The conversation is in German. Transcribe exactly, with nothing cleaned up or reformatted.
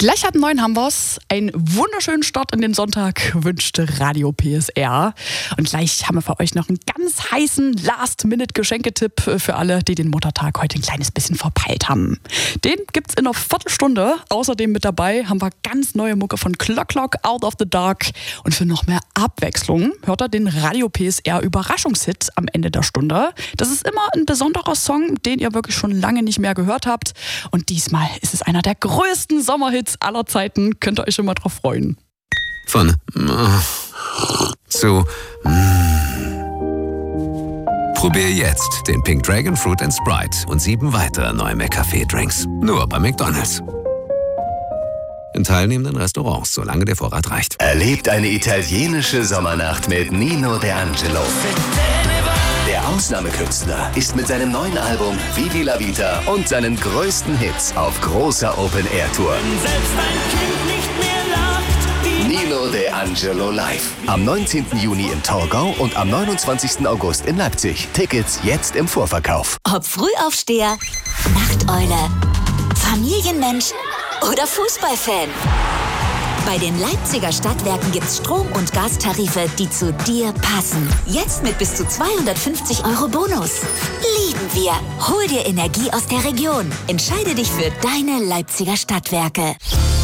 Gleich hatten neun haben wir's. Einen wunderschönen Start in den Sonntag wünschte Radio P S R. Und gleich haben wir für euch noch einen ganz heißen Last-Minute-Geschenketipp für alle, die den Muttertag heute ein kleines bisschen verpeilt haben. Den gibt's in einer Viertelstunde. Außerdem mit dabei haben wir ganz neue Mucke von Clock Clock, Out of the Dark. Und für noch mehr Abwechslung hört ihr den Radio P S R Überraschungshit am Ende der Stunde. Das ist immer ein besonderer Song, den ihr wirklich schon lange nicht mehr gehört habt. Und diesmal ist es einer der größten Sommerhits aller Zeiten. Könnt ihr euch schon mal drauf freuen. Von äh, zu mm. Probier jetzt den Pink Dragon Fruit and Sprite und sieben weitere neue McCafé-Drinks. Nur bei McDonald's. In teilnehmenden Restaurants, solange der Vorrat reicht. Erlebt eine italienische Sommernacht mit Nino De Angelo. Der Ausnahmekünstler ist mit seinem neuen Album Vivi la Vita und seinen größten Hits auf großer Open-Air-Tour. Nino De Angelo live. Am neunzehnten Juni in Torgau und am neunundzwanzigsten August in Leipzig. Tickets jetzt im Vorverkauf. Ob Frühaufsteher, Nachteule, Familienmensch oder Fußballfan. Bei den Leipziger Stadtwerken gibt's Strom- und Gastarife, die zu dir passen. Jetzt mit bis zu zweihundertfünfzig Euro Bonus. Lieben wir. Hol dir Energie aus der Region. Entscheide dich für deine Leipziger Stadtwerke.